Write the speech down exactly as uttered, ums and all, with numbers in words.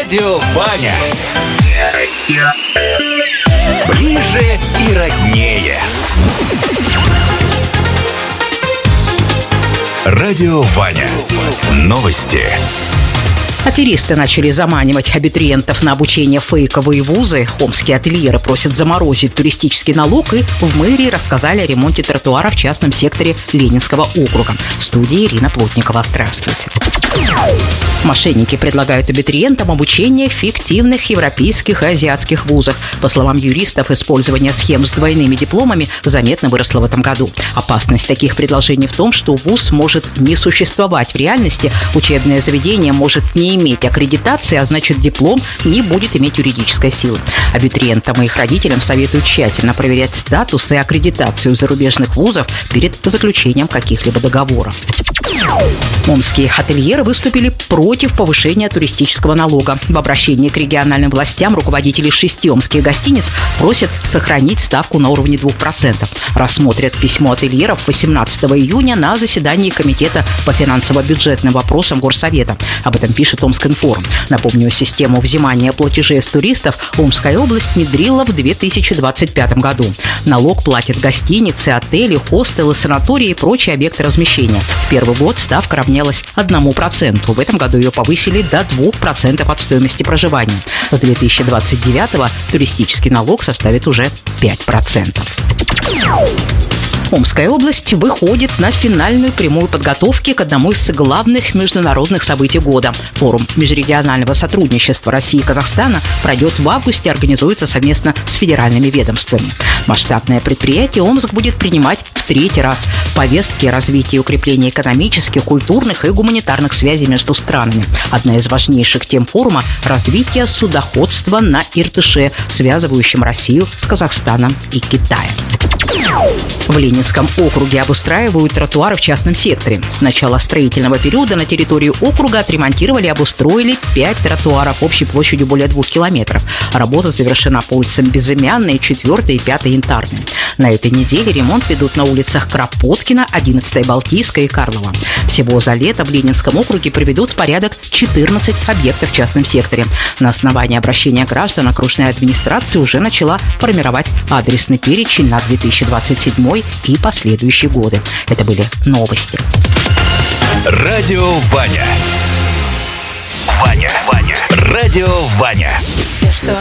Радио Ваня. Ближе и роднее. Радио Ваня. Новости. Аферисты начали заманивать абитуриентов на обучение в фейковые вузы. Омские ательеры просят заморозить туристический налог, и в мэрии рассказали о ремонте тротуара в частном секторе Ленинского округа. В студии Ирина Плотникова. Здравствуйте. Мошенники предлагают абитуриентам обучение в фиктивных европейских и азиатских вузах. По словам юристов, использование схем с двойными дипломами заметно выросло в этом году. Опасность таких предложений в том, что вуз может не существовать в реальности, учебное заведение может не иметь аккредитации, а значит, диплом не будет иметь юридической силы. Абитуриентам и их родителям советуют тщательно проверять статус и аккредитацию зарубежных вузов перед заключением каких-либо договоров. Омские ательеры выступили против повышения туристического налога. В обращении к региональным властям руководители шести омских гостиниц просят сохранить ставку на уровне двух процентов. Рассмотрят письмо ательеров восемнадцатого июня на заседании Комитета по финансово-бюджетным вопросам Горсовета. Об этом пишет Омскинформ. Напомню, систему взимания платежей с туристов Омская область внедрила в две тысячи двадцать пятом году. Налог платят гостиницы, отели, хостелы, санатории и прочие объекты размещения. В первый год ставка равнялась одному проценту. В этом году ее повысили до двух процентов от стоимости проживания. С две тысячи двадцать девятого туристический налог составит уже пять процентов. Омская область выходит на финальную прямую подготовки к одному из главных международных событий года. Форум межрегионального сотрудничества России и Казахстана пройдет в августе и организуется совместно с федеральными ведомствами. Масштабное предприятие Омск будет принимать в третий раз. В повестке развития и укрепления экономических, культурных и гуманитарных связей между странами. Одна из важнейших тем форума – развитие судоходства на Иртыше, связывающем Россию с Казахстаном и Китаем. В Ленинском округе обустраивают тротуары в частном секторе. С начала строительного периода на территории округа отремонтировали и обустроили пять тротуаров общей площадью более двух километров. Работа завершена по улицам Безымянной, четвёртой и пятой Янтарной. На этой неделе ремонт ведут на улицах Кропоткина, одиннадцатой Балтийской и Карлова. Всего за лето в Ленинском округе приведут в порядок четырнадцать объектов в частном секторе. На основании обращения граждан окружная администрация уже начала формировать адресный перечень на две тысячи двадцать седьмой и последующие годы. Это были новости. Радио Ваня. Ваня, Ваня. Радио Ваня. Все, что